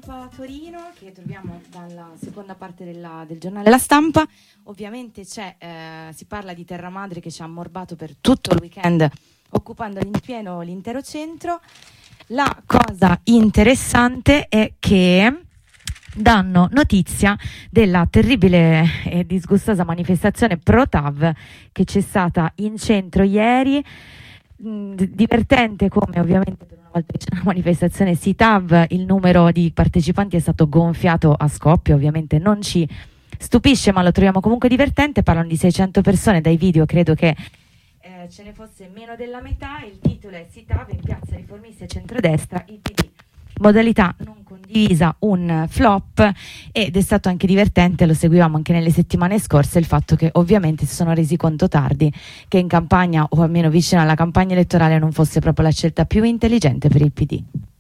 Stampa Torino, che troviamo dalla seconda parte del giornale La Stampa. Ovviamente si parla di Terra Madre che ci ha ammorbato per tutto il weekend, occupando in pieno l'intero centro. La cosa interessante è che danno notizia della terribile e disgustosa manifestazione pro TAV che c'è stata in centro ieri. Divertente come ovviamente per una volta che c'è una manifestazione sì TAV il numero di partecipanti è stato gonfiato a scoppio. Ovviamente non ci stupisce, ma lo troviamo comunque divertente. Parlano di 600 persone, dai video credo che ce ne fosse meno della metà. Il titolo è sì TAV in piazza riformista e centrodestra, il PD modalità non condivisa, un flop. Ed è stato anche divertente, lo seguivamo anche nelle settimane scorse, il fatto che ovviamente si sono resi conto tardi che in campagna, o almeno vicino alla campagna elettorale, non fosse proprio la scelta più intelligente per il PD.